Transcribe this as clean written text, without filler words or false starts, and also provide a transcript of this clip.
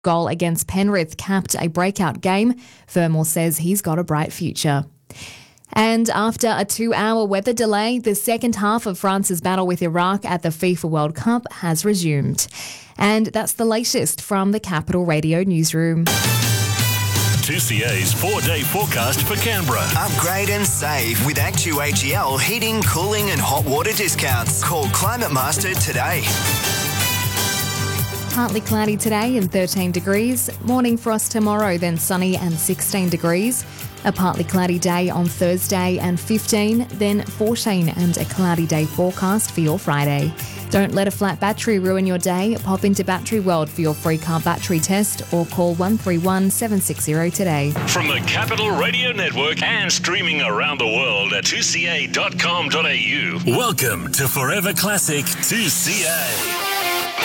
goal against Penrith capped a breakout game. Vermel says he's got a bright future. And after a 2-hour weather delay, the second half of France's battle with Iraq at the FIFA World Cup has resumed. And that's the latest from the Capital Radio newsroom. 2CA's 4-day forecast for Canberra. Upgrade and save with ActuAGL heating, cooling and hot water discounts. Call Climate Master today. Partly cloudy today and 13 degrees. Morning frost tomorrow, then sunny and 16 degrees. A partly cloudy day on Thursday and 15, then 14 and a cloudy day forecast for your Friday. Don't let a flat battery ruin your day. Pop into Battery World for your free car battery test or call 131 760 today. From the Capital Radio Network and streaming around the world at 2ca.com.au. Welcome to Forever Classic 2CA.